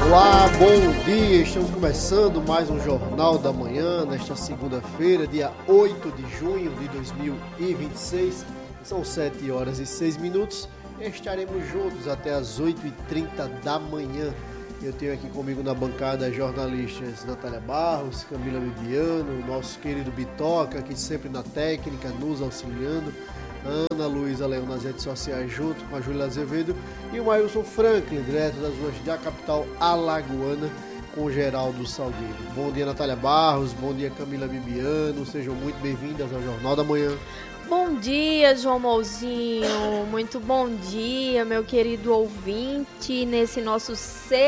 Olá, bom dia, estamos começando mais um Jornal da Manhã, nesta segunda-feira, dia 8 de junho de 2026, são 7 horas e 6 minutos, estaremos juntos até as 8h30 da manhã. Eu tenho aqui comigo na bancada jornalistas Natália Barros, Camila Bibiano, nosso querido Bitoca, aqui sempre na técnica, nos auxiliando, Ana Luísa Leão nas redes sociais, junto com a Júlia Azevedo, e o Mailson Franklin, direto das ruas da capital alagoana, com o Geraldo Salgueiro. Bom dia, Natália Barros, bom dia, Camila Bibiano, sejam muito bem-vindas ao Jornal da Manhã. Bom dia, João Mouzinho, muito bom dia, meu querido ouvinte, nesse nosso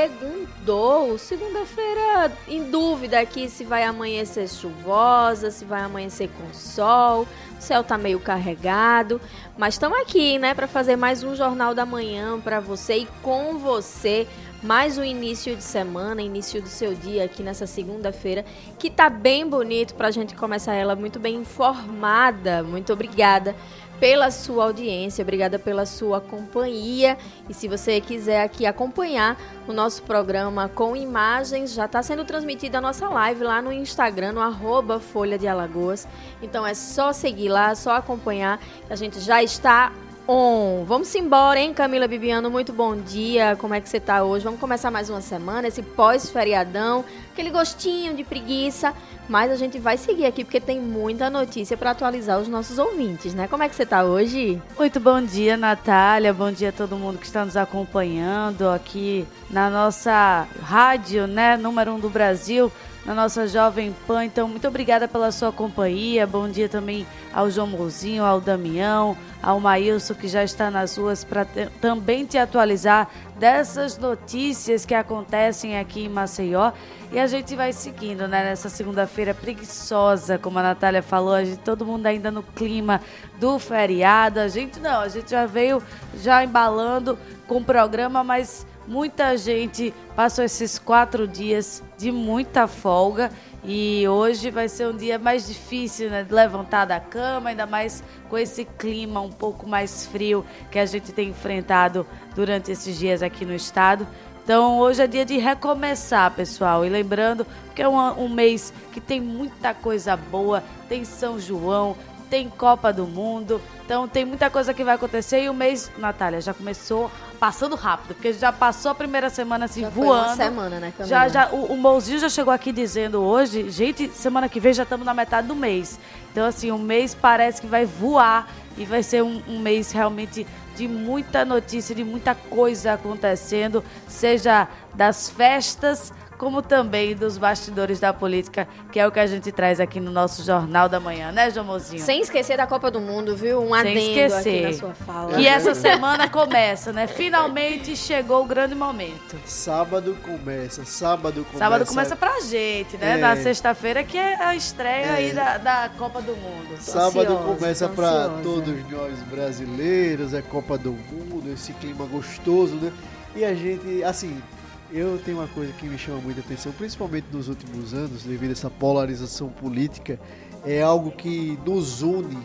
segunda-feira, em dúvida aqui se vai amanhecer chuvosa, se vai amanhecer com sol, o céu tá meio carregado, mas estamos aqui, né, para fazer mais um Jornal da Manhã para você e com você, mais um início de semana, início do seu dia aqui nessa segunda-feira, que tá bem bonito pra gente começar ela muito bem informada. Muito obrigada pela sua audiência, obrigada pela sua companhia. E se você quiser aqui acompanhar o nosso programa com imagens, já está sendo transmitida a nossa live lá no Instagram, no @Folha de Alagoas. Então é só seguir lá, só acompanhar, a gente já está on. Vamos embora, hein, Camila Bibiano? Muito bom dia. Como é que você tá hoje? Vamos começar mais uma semana, esse pós-feriadão, aquele gostinho de preguiça, mas a gente vai seguir aqui porque tem muita notícia para atualizar os nossos ouvintes, né? Como é que você tá hoje? Muito bom dia, Natália. Bom dia a todo mundo que está nos acompanhando aqui na nossa rádio, né? Número 1 do Brasil, na nossa Jovem Pan. Então, muito obrigada pela sua companhia. Bom dia também ao João Mouzinho, ao Damião, ao Maílson, que já está nas ruas para também te atualizar dessas notícias que acontecem aqui em Maceió. E a gente vai seguindo, né, nessa segunda-feira preguiçosa, como a Natália falou, todo mundo ainda no clima do feriado. A gente já veio já embalando com o programa, mas muita gente passou esses 4 dias de muita folga e hoje vai ser um dia mais difícil, né, de levantar da cama, ainda mais com esse clima um pouco mais frio que a gente tem enfrentado durante esses dias aqui no estado. Então hoje é dia de recomeçar, pessoal, e lembrando que é um mês que tem muita coisa boa, tem São João, tem Copa do Mundo, então tem muita coisa que vai acontecer e o mês, Natália, já começou passando rápido, porque já passou a primeira semana assim, já voando. Foi uma semana, né, Camila? O Mouzinho já chegou aqui dizendo hoje, gente, semana que vem já estamos na metade do mês. Então assim, o mês parece que vai voar e vai ser um mês realmente de muita notícia, de muita coisa acontecendo, seja das festas, como também dos bastidores da política, que é o que a gente traz aqui no nosso Jornal da Manhã, né, João Mozinho? Sem esquecer da Copa do Mundo, viu? Um adendo aqui na sua fala. E essa semana começa, né? Finalmente chegou o grande momento. Sábado começa. Sábado começa pra gente, né? Na sexta-feira, que é a estreia aí da Copa do Mundo. Sábado começa pra todos nós brasileiros, é Copa do Mundo, esse clima gostoso, né? E a gente, assim, eu tenho uma coisa que me chama muita atenção, principalmente nos últimos anos, devido a essa polarização política, é algo que nos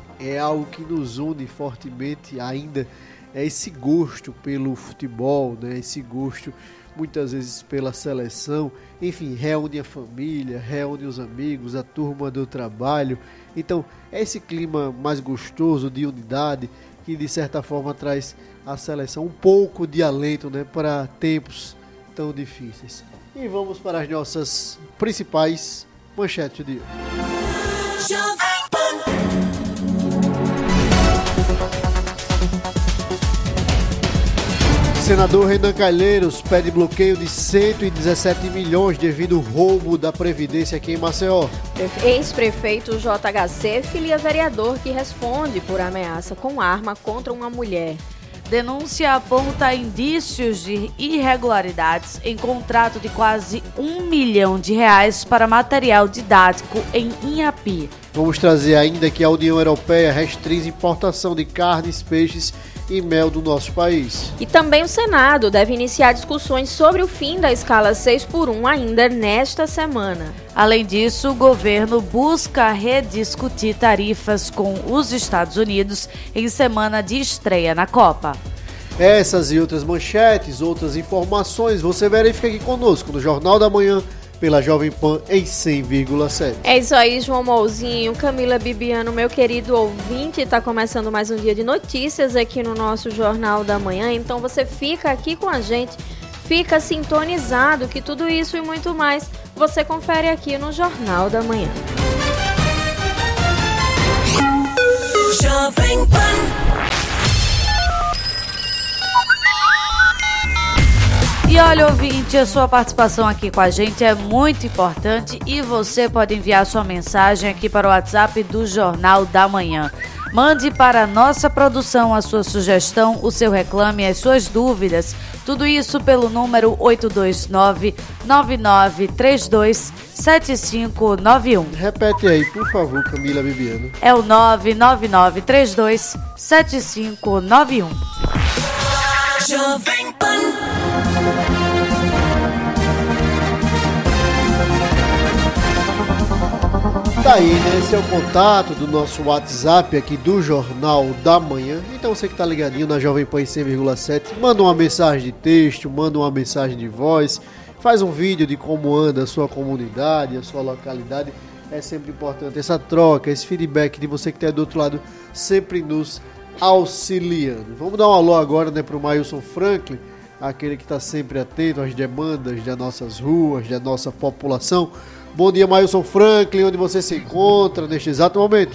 une fortemente ainda, é esse gosto pelo futebol, né? Esse gosto muitas vezes pela seleção, enfim, reúne a família, reúne os amigos, a turma do trabalho. Então, é esse clima mais gostoso de unidade que de certa forma traz à seleção um pouco de alento, né, para tempos tão difíceis. E vamos para as nossas principais manchetes de hoje. Senador Renan Calheiros pede bloqueio de 117 milhões devido ao roubo da Previdência aqui em Maceió. Ex-prefeito JHC filia vereador que responde por ameaça com arma contra uma mulher. Denúncia aponta indícios de irregularidades em contrato de quase R$1 milhão para material didático em Inhapi. Vamos trazer ainda que a União Europeia restringe importação de carnes, peixes e mel do nosso país. E também o Senado deve iniciar discussões sobre o fim da escala 6x1 ainda nesta semana. Além disso, o governo busca rediscutir tarifas com os Estados Unidos em semana de estreia na Copa. Essas e outras manchetes, outras informações, você verifica aqui conosco no Jornal da Manhã, pela Jovem Pan em 100,7. É isso aí, João Mouzinho, Camila Bibiano, meu querido ouvinte, está começando mais um dia de notícias aqui no nosso Jornal da Manhã, então você fica aqui com a gente, fica sintonizado que tudo isso e muito mais você confere aqui no Jornal da Manhã. Jovem Pan. E olha, ouvinte, a sua participação aqui com a gente é muito importante e você pode enviar sua mensagem aqui para o WhatsApp do Jornal da Manhã. Mande para a nossa produção a sua sugestão, o seu reclame e as suas dúvidas. Tudo isso pelo número 829-9932-7591. Repete aí, por favor, Camila Bibiano. É o 99932-7591. Jovem Pan. Tá aí, né? Esse é o contato do nosso WhatsApp aqui do Jornal da Manhã. Então você que tá ligadinho na Jovem Pan 100,7, manda uma mensagem de texto, manda uma mensagem de voz, faz um vídeo de como anda a sua comunidade, a sua localidade. É sempre importante essa troca, esse feedback de você que tá do outro lado, sempre nos auxiliando. Vamos dar um alô agora, né, pro Mailson Franklin, aquele que tá sempre atento às demandas das nossas ruas, da nossa população. Bom dia, Mailson Franklin, onde você se encontra neste exato momento?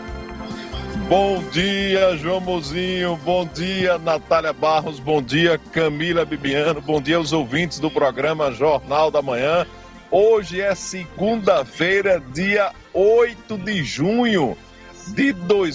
Bom dia, João Mouzinho, bom dia, Natália Barros, bom dia, Camila Bibiano, bom dia aos ouvintes do programa Jornal da Manhã. Hoje é segunda-feira, dia 8 de junho de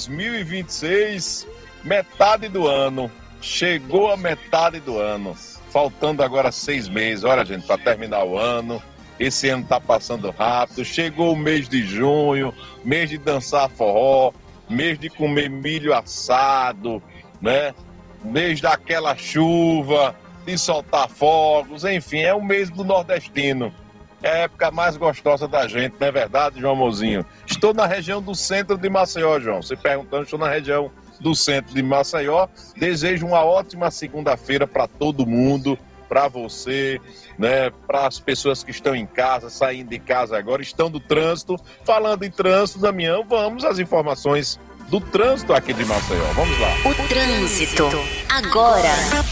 2026, metade do ano, chegou a metade do ano, faltando agora 6 meses, olha gente, para terminar o ano. Esse ano tá passando rápido, chegou o mês de junho, mês de dançar forró, mês de comer milho assado, né? Mês daquela chuva, de soltar fogos, enfim, é o mês do nordestino. É a época mais gostosa da gente, não é verdade, João Mouzinho? Estou na região do centro de Maceió, João. Você perguntando, estou na região do centro de Maceió. Desejo uma ótima segunda-feira para todo mundo, para você, né, para as pessoas que estão em casa, saindo de casa agora, estão no trânsito. Falando em trânsito, Damião, vamos às informações do trânsito aqui de Maceió. Vamos lá. O trânsito agora.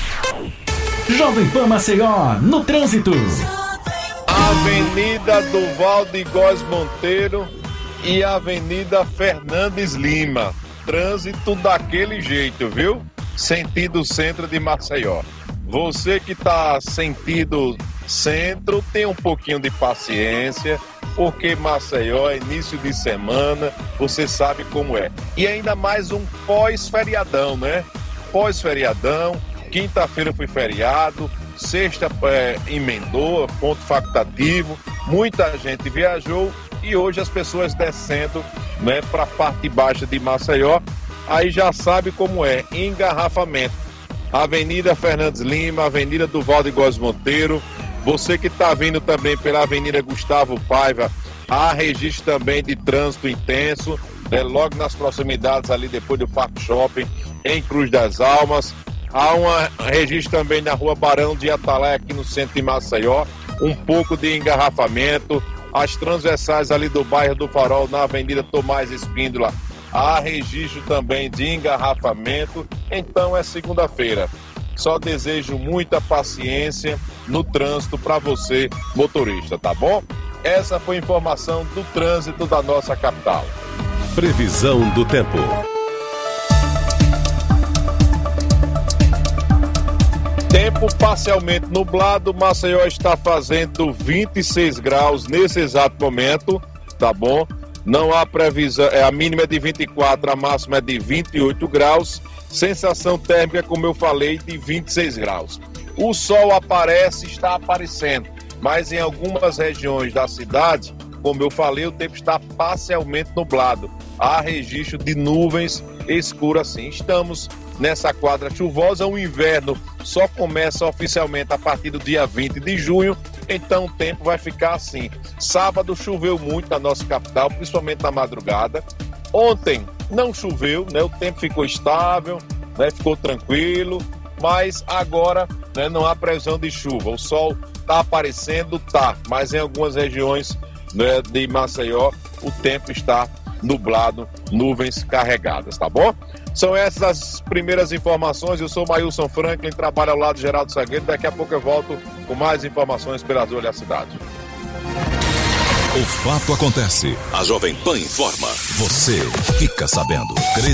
Jovem Pan Maceió, no trânsito. Avenida Duval de Góes Monteiro e Avenida Fernandes Lima. Trânsito daquele jeito, viu? Sentido centro de Maceió. Você que está sentido centro, tem um pouquinho de paciência, porque Maceió é início de semana, você sabe como é. E ainda mais um pós-feriadão, né? Pós-feriadão, quinta-feira foi feriado, sexta emendou, ponto facultativo, muita gente viajou e hoje as pessoas descendo, né, para a parte baixa de Maceió, aí já sabe como é, engarrafamento. Avenida Fernandes Lima, Avenida Duval de Góes Monteiro. Você que está vindo também pela Avenida Gustavo Paiva, há registro também de trânsito intenso, né, logo nas proximidades ali depois do Parque Shopping, em Cruz das Almas. Há um registro também na Rua Barão de Atalaia, aqui no centro de Maceió, um pouco de engarrafamento. As transversais ali do bairro do Farol, na Avenida Tomás Espíndola, há registro também de engarrafamento. Então é segunda-feira. Só desejo muita paciência no trânsito para você, motorista, tá bom? Essa foi a informação do trânsito da nossa capital. Previsão do tempo. Tempo parcialmente nublado, Maceió está fazendo 26 graus nesse exato momento, tá bom? Não há previsão, a mínima é de 24, a máxima é de 28 graus, sensação térmica, como eu falei, de 26 graus. O sol aparece, está aparecendo, mas em algumas regiões da cidade, como eu falei, o tempo está parcialmente nublado. Há registro de nuvens escuras sim. Estamos nessa quadra chuvosa, o inverno só começa oficialmente a partir do dia 20 de junho, então o tempo vai ficar assim. Sábado choveu muito na nossa capital, principalmente na madrugada. Ontem não choveu, né? O tempo ficou estável, né? Ficou tranquilo, mas agora, né, não há previsão de chuva. O sol está aparecendo, mas em algumas regiões, né, de Maceió o tempo está nublado, nuvens carregadas, tá bom? São essas as primeiras informações. Eu sou o Mailson Franklin, trabalho ao lado de Geraldo Salgueiro. Daqui a pouco eu volto com mais informações pelas ruas da cidade. O fato acontece. A Jovem Pan informa. Você fica sabendo.